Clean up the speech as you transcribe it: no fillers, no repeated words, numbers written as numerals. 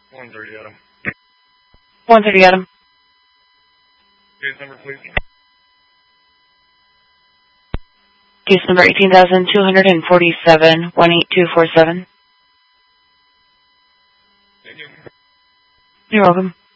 130 Adam. 130 Adam. Case number, please. Case number 18,247, 18247. Thank you. You're welcome.